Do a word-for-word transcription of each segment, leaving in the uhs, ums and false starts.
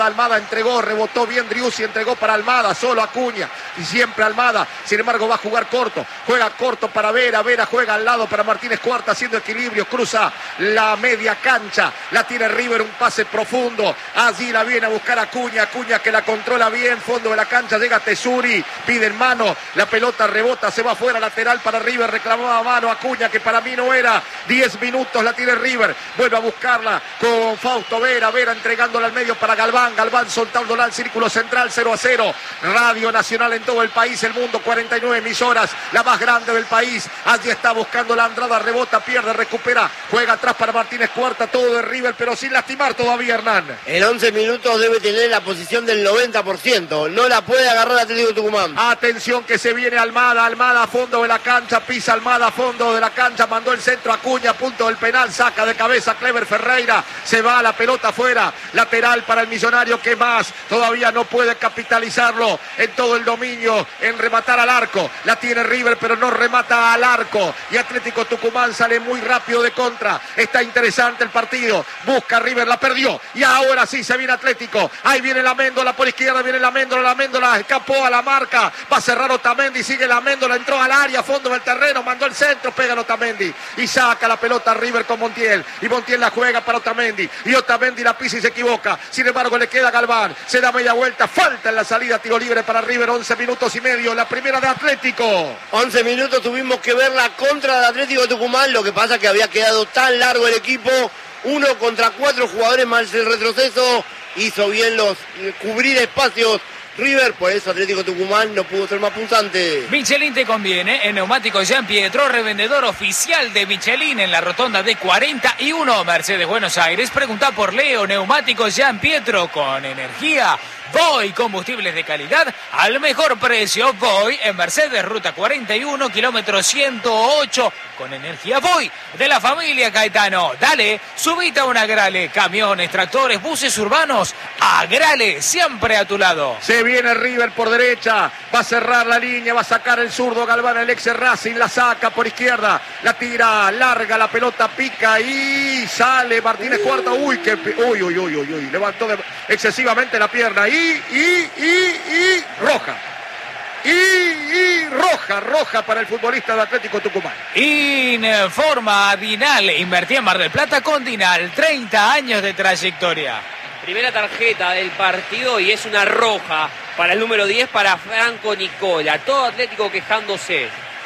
Almada entregó, rebotó bien Driussi, entregó para Almada, solo Acuña, y siempre Almada, sin embargo va a jugar corto, juega corto para Vera, Vera juega al lado para Martínez Cuarta, haciendo equilibrio, cruza la media cancha, la tiene River, un pase profundo, allí la viene a buscar Acuña, Acuña que la controla bien, fondo de la cancha, llega Tesuri, pide en mano, la pelota rebota, se va fuera, lateral para River, reclamaba mano Acuña, que para mí no era, diez minutos la tiene River, vuelve a buscarla con Fausto Vera, Vera entregándola al medio para Galván, Galván soltándola al círculo central, cero a cero. Radio Nacional en todo el país, el mundo, cuarenta y nueve emisoras, la más grande del país. Allí está buscando la Andrada, rebota, pierde, recupera, juega atrás para Martínez Cuarta, todo de River, pero sin lastimar todavía, Hernán. En once minutos debe tener la posición del noventa por ciento, no la puede agarrar Atlético Tucumán. Atención que se viene Almada, Almada a fondo de la cancha, pisa Almada a fondo de la cancha, mandó el centro Acuña, punto del penal, saca de cabeza Clever Ferreira, se va la pelota afuera, lateral para el Millonario, que más todavía no puede capitalizarlo en todo el dominio, en rematar al arco, la tiene River pero no remata al arco, y Atlético Tucumán sale muy rápido de contra, está interesante el partido, busca River, la perdió, y ahora sí se viene Atlético, ahí viene la Méndola por izquierda, viene la Méndola, la Méndola escapó a la marca, va a cerrar Otamendi, sigue la Méndola, entró al área, fondo del terreno, mandó el centro, pega Otamendi, y saca la pelota River con Montiel, y Montiel la juega para Otamendi, y Otamendi la pisa y se equivoca, sin embargo le queda Galván, se da media vuelta, falta en la salida, tiro libre para River, once minutos y medio, la primera de Atlético. once minutos tuvimos que ver la contra de Atlético Tucumán, lo que pasa que había quedado tan largo el equipo, uno contra cuatro jugadores más el retroceso, hizo bien los cubrir espacios River, por eso Atlético Tucumán no pudo ser más punzante. Michelin te conviene, en Neumáticos Jean Pietro, revendedor oficial de Michelin en la rotonda de cuarenta y uno, Mercedes Buenos Aires. Pregunta por Leo, Neumáticos Jean Pietro, con energía Voy, combustibles de calidad al mejor precio. Voy en Mercedes, ruta cuarenta y uno, kilómetro ciento ocho, con energía Voy de la familia Caetano. Dale, subite a un Agrale, camiones, tractores, buses urbanos. Agrale, siempre a tu lado. Se viene River por derecha, va a cerrar la línea, va a sacar el zurdo Galván, el ex Racing, la saca por izquierda, la tira larga, la pelota pica y sale Martínez uh. Cuarta. Uy, que uy, uy, uy, uy, uy, levantó de, excesivamente la pierna y Y, y, y, y, roja. Y, y, roja, roja para el futbolista de Atlético Tucumán. Informa Dinal, invertía en Mar del Plata con Dinal, treinta años de trayectoria. Primera tarjeta del partido y es una roja para el número diez, para Franco Nicola. Todo Atlético quejándose.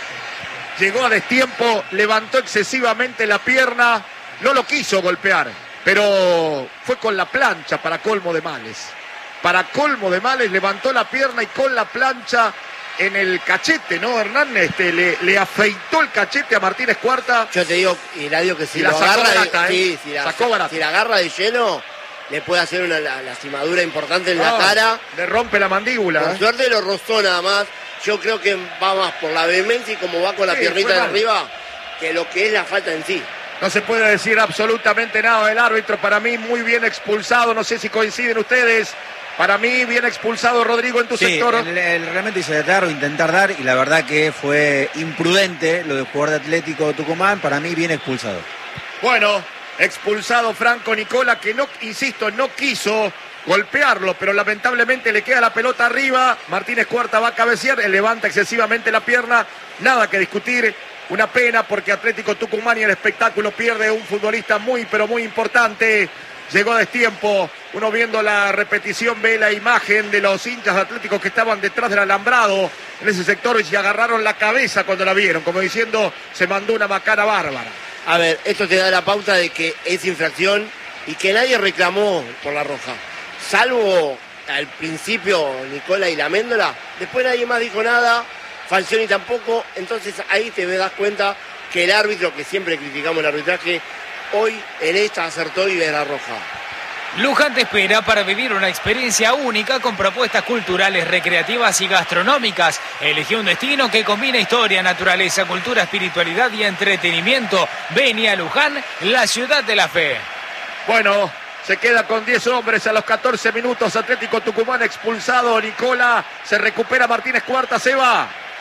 Llegó a destiempo, levantó excesivamente la pierna, no lo quiso golpear, pero fue con la plancha para colmo de males. Para colmo de males, levantó la pierna y con la plancha en el cachete, ¿no, Hernán? Este, le, le afeitó el cachete a Martínez Cuarta. Yo te digo, Hilario, que si la lo sacó agarra, barata, de, ¿eh? sí, si, la, sacó barata. si la agarra de lleno, le puede hacer una la, lastimadura importante en no, la cara. Le rompe la mandíbula. Por ¿eh? suerte lo rozó nada más. Yo creo que va más por la vehemencia y como va con la sí, piernita de arriba, que lo que es la falta en sí. No se puede decir absolutamente nada del árbitro. Para mí, muy bien expulsado. No sé si coinciden ustedes. Para mí, bien expulsado, Rodrigo, en tu sí, sector. El, el realmente hizo dar o intentar dar, y la verdad que fue imprudente lo del jugador de Atlético Tucumán. Para mí, bien expulsado. Bueno, expulsado Franco Nicola, que no, insisto, no quiso golpearlo, pero lamentablemente le queda la pelota arriba. Martínez Cuarta va a cabecear, él levanta excesivamente la pierna. Nada que discutir. Una pena porque Atlético Tucumán y el espectáculo pierde un futbolista muy, pero muy importante. Llegó a destiempo, uno viendo la repetición ve la imagen de los hinchas atléticos que estaban detrás del alambrado en ese sector y se agarraron la cabeza cuando la vieron, como diciendo, se mandó una macana bárbara. A ver, esto te da la pauta de que es infracción y que nadie reclamó por la roja, salvo al principio Nicola y la Méndola, después nadie más dijo nada, Falcioni tampoco, entonces ahí te das cuenta que el árbitro, que siempre criticamos el arbitraje, hoy en esta acertó y ve la roja. Luján te espera para vivir una experiencia única con propuestas culturales, recreativas y gastronómicas. Elegí un destino que combina historia, naturaleza, cultura, espiritualidad y entretenimiento. Vení a Luján, la ciudad de la fe. Bueno, se queda con diez hombres a los catorce minutos. Atlético Tucumán expulsado. Nicola, se recupera Martínez Cuarta, se va.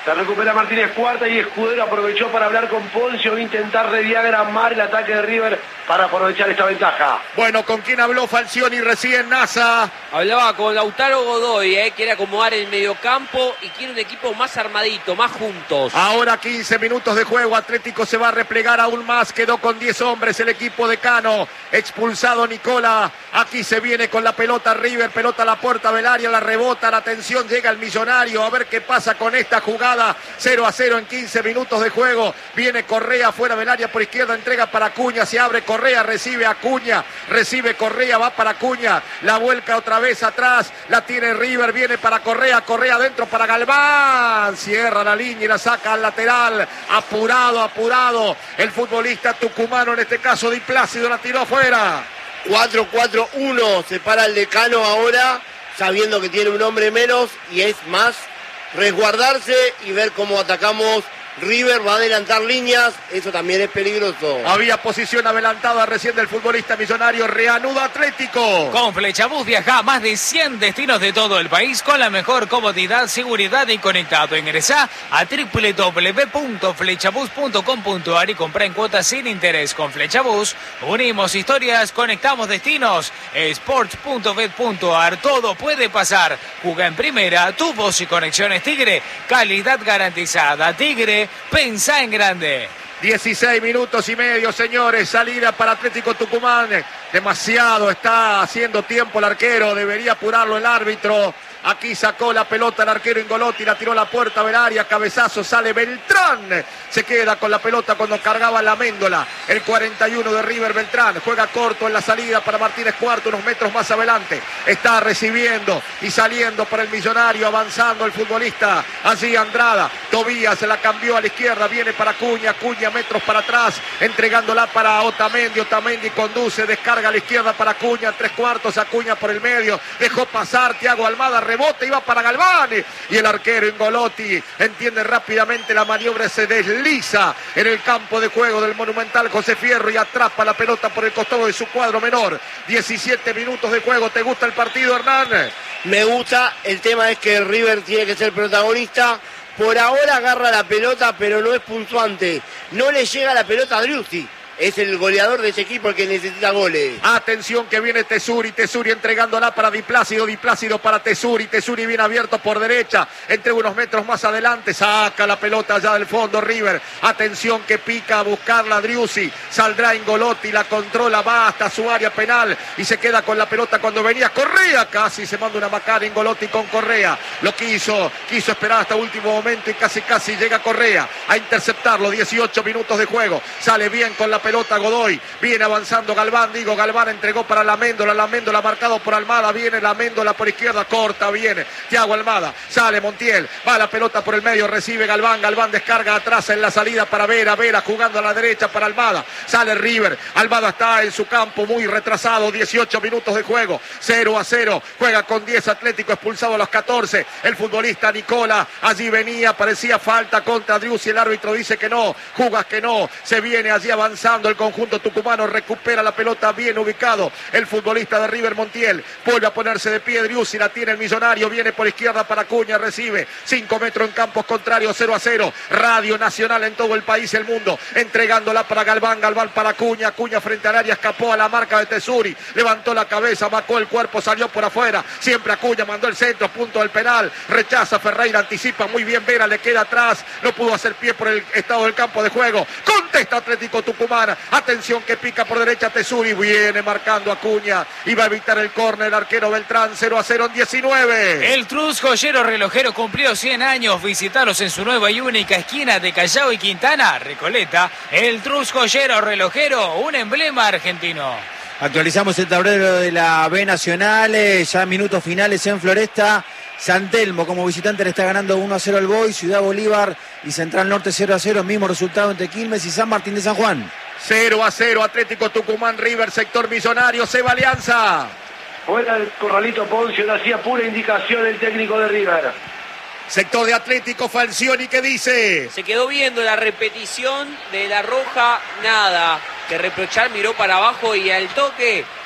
Se recupera Martínez Cuarta y Escudero aprovechó para hablar con Poncio e intentar rediagramar el ataque de River para aprovechar esta ventaja. Bueno, ¿con quién habló Falcioni recién, NASA? Hablaba con Lautaro Godoy, eh, quiere acomodar el mediocampo y quiere un equipo más armadito, más juntos. Ahora quince minutos de juego, Atlético se va a replegar aún más, quedó con diez hombres el equipo de Cano, expulsado Nicola, aquí se viene con la pelota River, pelota a la puerta del área, la rebota, la atención, llega el Millonario, a ver qué pasa con esta jugada. Cero a cero en quince minutos de juego. Viene Correa fuera del área por izquierda, entrega para Acuña, se abre Correa, recibe Acuña, recibe Correa, va para Acuña, la vuelca otra vez atrás, la tiene River, viene para Correa, Correa adentro para Galván, cierra la línea y la saca al lateral, apurado, apurado, el futbolista tucumano, en este caso Di Plácido, la tiró afuera. cuatro cuatro uno, se para el Decano ahora, sabiendo que tiene un hombre menos y es más resguardarse y ver cómo atacamos. River va a adelantar líneas, eso también es peligroso. Había posición adelantada recién del futbolista Millonario, reanuda Atlético. Con Flechabús viaja a más de cien destinos de todo el país con la mejor comodidad, seguridad y conectado. Ingresá a doble u doble u doble u punto flechabús punto com punto a r y compra en cuotas sin interés. Con Flechabús unimos historias, conectamos destinos. sports punto bet punto a r, todo puede pasar. Juega en primera, tu voz y conexiones Tigre, calidad garantizada. Tigre, pensá en grande. dieciséis minutos y medio, señores, salida para Atlético Tucumán. Demasiado está haciendo tiempo el arquero, debería apurarlo el árbitro. Aquí sacó la pelota el arquero Ingolotti, la tiró a la puerta del área, cabezazo, sale Beltrán. Se queda con la pelota cuando cargaba la Méndola. El cuarenta y uno de River, Beltrán. Juega corto en la salida para Martínez Cuarto, unos metros más adelante. Está recibiendo y saliendo para el Millonario, avanzando el futbolista. Allí Andrada. Tobías se la cambió a la izquierda, viene para Acuña. Acuña metros para atrás, entregándola para Otamendi. Otamendi conduce, descarga a la izquierda para Acuña. Tres cuartos, Acuña por el medio. Dejó pasar Thiago Almada, rebote, iba para Galván y el arquero Ingolotti entiende rápidamente la maniobra, se desliza en el campo de juego del Monumental José Fierro y atrapa la pelota por el costado de su cuadro menor. diecisiete minutos de juego. ¿Te gusta el partido, Hernán? Me gusta, el tema es que River tiene que ser protagonista. Por ahora agarra la pelota, pero no es puntuante. No le llega la pelota a Driussi. Es el goleador de ese equipo el que necesita goles. Atención que viene Tesuri, Tesuri entregándola para Di Plácido, Di Plácido para Tesuri, Tesuri bien abierto por derecha, entre unos metros más adelante, saca la pelota allá del fondo River. Atención que pica a buscarla Driussi, saldrá Ingolotti, la controla, va hasta su área penal y se queda con la pelota cuando venía Correa, casi se manda una macana Ingolotti con Correa, lo quiso, quiso esperar hasta último momento y casi casi llega Correa a interceptarlo. Dieciocho minutos de juego, sale bien con la pelota Godoy, viene avanzando Galván, digo Galván entregó para la Méndola, la Méndola marcado por Almada, viene la Méndola por izquierda, corta, viene Thiago Almada, sale Montiel, va la pelota por el medio, recibe Galván, Galván descarga atrás en la salida para Vera, Vera jugando a la derecha para Almada, sale River, Almada está en su campo muy retrasado, dieciocho minutos de juego, cero a cero, juega con diez Atlético, expulsado a los catorce, el futbolista Nicola, allí venía, parecía falta contra Driussi, el árbitro dice que no, jugas que no, se viene allí avanzando el conjunto tucumano, recupera la pelota bien ubicado el futbolista de River Montiel, vuelve a ponerse de pie Driussi, la tiene el Millonario, viene por izquierda para Acuña, recibe cinco metros en campos contrarios, cero a cero, Radio Nacional en todo el país y el mundo, entregándola para Galván, Galván para Acuña, Acuña frente al área, escapó a la marca de Tesuri, levantó la cabeza, marcó el cuerpo, salió por afuera, siempre Acuña, mandó el centro, punto del penal, rechaza Ferreira, anticipa muy bien Vera, le queda atrás, no pudo hacer pie por el estado del campo de juego, contesta Atlético Tucumán. Atención que pica por derecha Tesuri, viene marcando Acuña y va a evitar el córner el arquero Beltrán. Cero a cero en diecinueve. El Trus Joyero Relojero cumplió cien años. Visitaros en su nueva y única esquina de Callao y Quintana, Recoleta. El Trus Joyero Relojero, un emblema argentino. Actualizamos el tablero de la B Nacional, eh, ya minutos finales en Floresta. San Telmo como visitante le está ganando uno a cero al Boy, Ciudad Bolívar y Central Norte cero a cero, mismo resultado entre Quilmes y San Martín de San Juan. cero a cero, Atlético Tucumán, River, sector Millonario, Seba Alianza. Fuera del corralito Poncio, le hacía pura indicación el técnico de River. Sector de Atlético, Falcioni, ¿qué dice? Se quedó viendo la repetición de la roja, nada que reprochar, miró para abajo y al toque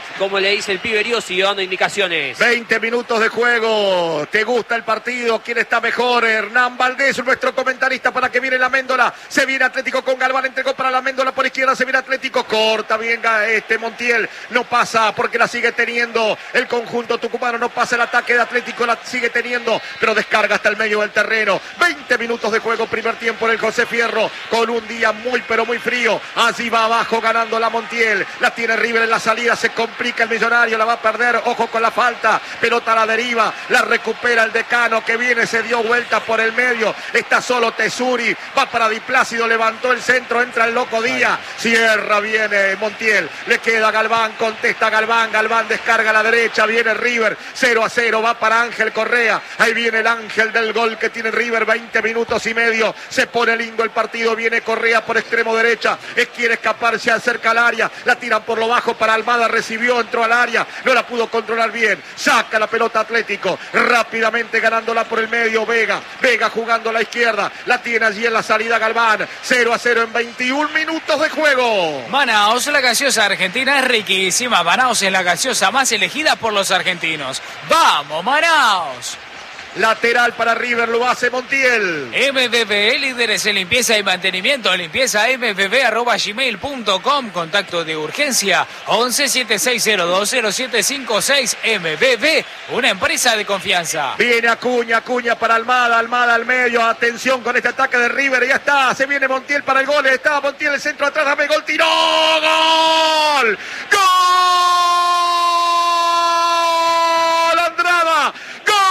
como le dice el piberío, siguió dando indicaciones. veinte minutos de juego. ¿Te gusta el partido? ¿Quién está mejor? Hernán Valdés, nuestro comentarista, para que viene la Méndola. Se viene Atlético con Galván, entregó para la Méndola por izquierda, se viene Atlético, corta bien este Montiel, no pasa porque la sigue teniendo el conjunto tucumano, no pasa el ataque de Atlético, la sigue teniendo, pero descarga hasta el medio del terreno. veinte minutos de juego, primer tiempo en el José Fierro, con un día muy pero muy frío. Así va abajo ganando la Montiel, la tiene River en la salida, se complica el Millonario, la va a perder, ojo con la falta, pelota a la deriva, la recupera el Decano que viene, se dio vuelta por el medio, está solo Tesuri, va para Di Plácido, levantó el centro, entra el Loco Díaz, cierra, viene Montiel, le queda Galván, contesta Galván, Galván descarga a la derecha, viene River, cero a cero, va para Ángel Correa, ahí viene el ángel del gol que tiene River, veinte minutos y medio, se pone lindo el partido, viene Correa por extremo derecha, es quiere escapar, se acerca al área, la tiran por lo bajo para Almada, recibió, entró al área, no la pudo controlar bien, saca la pelota Atlético, rápidamente ganándola por el medio, Vega, Vega jugando a la izquierda, la tiene allí en la salida Galván, cero a cero en veintiún minutos de juego. Manaos, la gaseosa argentina es riquísima. Manaos es la gaseosa más elegida por los argentinos. ¡Vamos, Manaos! Lateral para River, lo hace Montiel. M V B, líderes en limpieza y mantenimiento. Limpieza m v b arroba gmail punto com. Contacto de urgencia once siete seis cero dos cero siete cinco seis. M V B, una empresa de confianza. Viene Acuña, Acuña para Almada, Almada al medio. Atención con este ataque de River. Ya está, se viene Montiel para el gol. Está Montiel, el centro atrás, dame gol, tiró. ¡Gol!